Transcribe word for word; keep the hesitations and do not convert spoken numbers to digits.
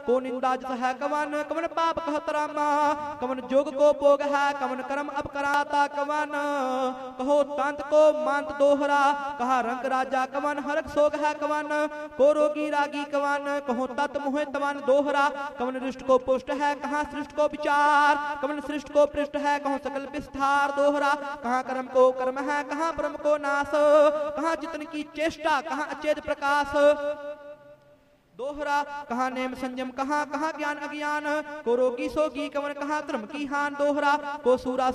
को निंदा जस है कवन, कवन पाप कहत रामा, कवन जोग को भोग है, कवन कर्म अब कराता कवन, कहो तंत को मांत दोहरा, कहा रंग राजा कवन, हरक सोग है कवन, को रोगी रागी कवन, कहो तत् मुहे तवन दोहरा, कवन रिष्ट को पुष्ट है, कहाँ सृष्ट को विचार, कवन सृष्ट को पृष्ठ है, कहो सकल विस्तार दोहरा, कहाँ कर्म को कर्म है, कहाँ परम को नाश, कहाँ जितन की चेष्टा, कहाँ अचेत प्रकाश दोहरा, कहाँ नेम संयम, कहाँ कहाँ ज्ञान अज्ञान, को रोगी सोगी कवन, कहाँ धर्म की हान दोहरा, को सूरा